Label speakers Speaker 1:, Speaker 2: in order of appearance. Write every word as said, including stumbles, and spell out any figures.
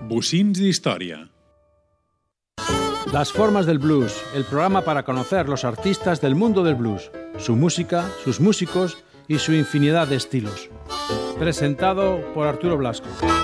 Speaker 1: Bocins d'Història.
Speaker 2: Las formas del blues, el programa para conocer los artistas del mundo del blues, su música, sus músicos y su infinidad de estilos. Presentado por Arturo Blasco.